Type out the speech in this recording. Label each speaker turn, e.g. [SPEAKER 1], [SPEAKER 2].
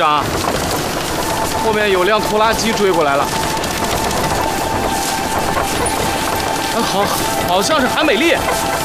[SPEAKER 1] 长，后面有辆拖拉机追过来了。好像是韩美丽。